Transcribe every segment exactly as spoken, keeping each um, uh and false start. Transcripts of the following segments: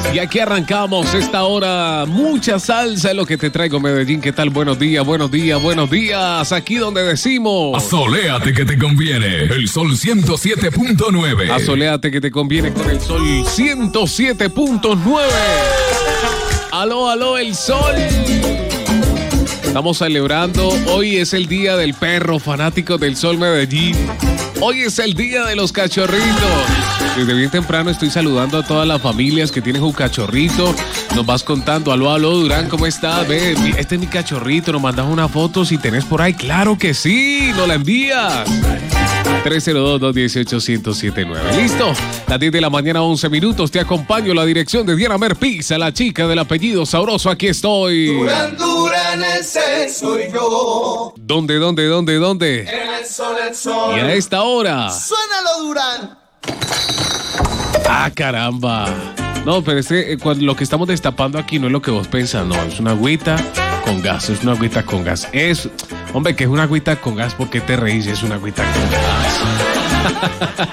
Y aquí arrancamos esta hora, mucha salsa es lo que te traigo, Medellín. ¿Qué tal? Buenos días, buenos días, buenos días. Aquí donde decimos: asoléate que te conviene, el Sol ciento siete punto nueve. Asoléate que te conviene con el Sol ciento siete punto nueve. Aló, aló, el Sol. Estamos celebrando, hoy es el día del perro, fanático del Sol Medellín. Hoy es el día de los cachorritos. Desde bien temprano estoy saludando a todas las familias que tienen un cachorrito. Nos vas contando, aló, aló, Durán, ¿cómo estás? Ve, este es mi cachorrito, nos mandas una foto si tenés por ahí. Claro que sí, nos la envías. tres cero dos, dos uno ocho, uno cero siete nueve. ¿Listo? Las diez de la mañana, once minutos. Te acompaño. La dirección de Diana Mer Pizza, la chica del apellido sabroso. Aquí estoy. Durán, Durán, ese soy yo. ¿Dónde, dónde, dónde, dónde? En el sol, el sol. Y a esta hora. Suénalo, Durán. Ah, caramba. No, pero este, eh, cuando, lo que estamos destapando aquí no es lo que vos pensás, no. Es una agüita con gas, es una agüita con gas. Es, hombre, que es una agüita con gas, ¿por qué te reís? Es una agüita con gas.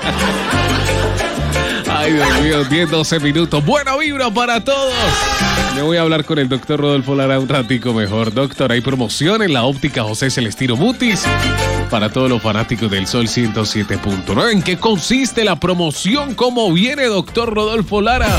Ay, Dios mío, diez, doce minutos. Buena vibra para todos. Me voy a hablar con el doctor Rodolfo Lara un ratico mejor. Doctor, hay promoción en la óptica José Celestino Mutis para todos los fanáticos del Sol ciento siete punto nueve. ¿En qué consiste la promoción? ¿Cómo viene, doctor Rodolfo Lara?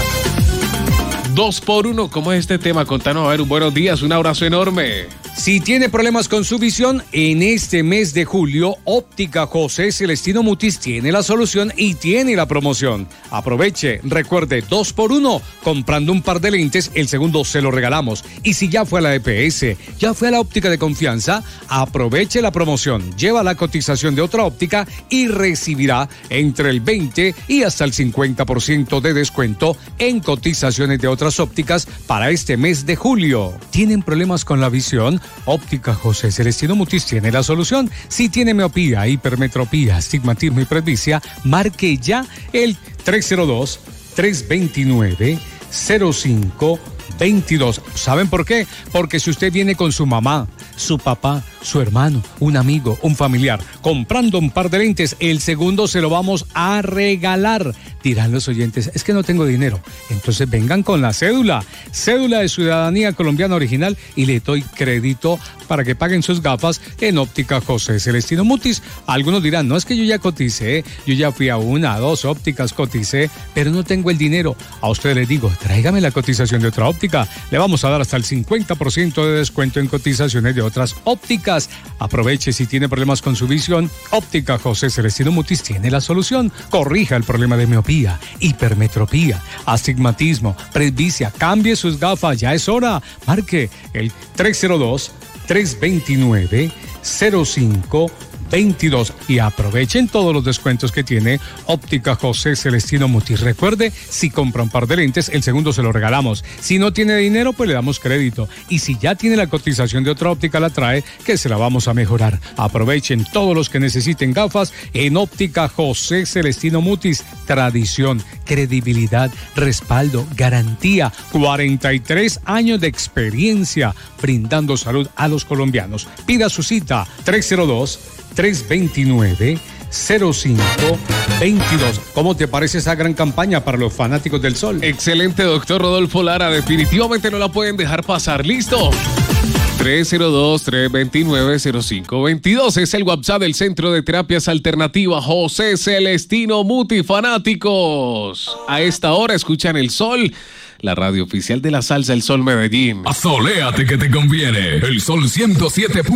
Dos por uno, ¿cómo es este tema? Contanos, a ver, un buenos días, un abrazo enorme. Si tiene problemas con su visión, en este mes de julio, Óptica José Celestino Mutis tiene la solución y tiene la promoción. Aproveche, recuerde, dos por uno, comprando un par de lentes, el segundo se lo regalamos. Y si ya fue a la E P S, ya fue a la óptica de confianza, aproveche la promoción, lleva la cotización de otra óptica y recibirá entre el veinte y hasta el cincuenta por ciento de descuento en cotizaciones de otras ópticas para este mes de julio. ¿Tienen problemas con la visión? Óptica José Celestino Mutis tiene la solución. Si tiene miopía, hipermetropía, astigmatismo y presbicia, marque ya el tres cero dos, tres dos nueve, cero cinco veintidós. ¿Saben por qué? Porque si usted viene con su mamá, su papá, su hermano, un amigo, un familiar, comprando un par de lentes, el segundo se lo vamos a regalar. Dirán los oyentes, es que no tengo dinero. Entonces vengan con la cédula, cédula de ciudadanía colombiana original y le doy crédito para que paguen sus gafas en Óptica José Celestino Mutis. Algunos dirán, no, es que yo ya coticé, yo ya fui a una, a dos ópticas, coticé, pero no tengo el dinero. A usted les digo, tráigame la cotización de otra óptica. Le vamos a dar hasta el cincuenta por ciento de descuento en cotizaciones de otras ópticas. Aproveche si tiene problemas con su visión. Óptica José Celestino Mutis tiene la solución. Corrija el problema de miopía, hipermetropía, astigmatismo, presbicia. Cambie sus gafas, ya es hora. Marque el tres cero dos, tres dos nueve, cero cinco veintidós y aprovechen todos los descuentos que tiene Óptica José Celestino Mutis. Recuerde, si compra un par de lentes, el segundo se lo regalamos. Si no tiene dinero, pues le damos crédito. Y si ya tiene la cotización de otra óptica, la trae, que se la vamos a mejorar. Aprovechen todos los que necesiten gafas en Óptica José Celestino Mutis. Tradición, credibilidad, respaldo, garantía. cuarenta y tres años de experiencia brindando salud a los colombianos. Pida su cita tres cero dos, tres dos nueve, cero cinco veintidós. ¿Cómo te parece esa gran campaña para los fanáticos del Sol? Excelente, doctor Rodolfo Lara. Definitivamente no la pueden dejar pasar. ¿Listo? tres cero dos, tres dos nueve, cero cinco veintidós es el WhatsApp del Centro de Terapias Alternativas José Celestino Mutis. Fanáticos, a esta hora escuchan El Sol, la radio oficial de la salsa, El Sol Medellín. Asoléate que te conviene, el Sol ciento siete punto nueve.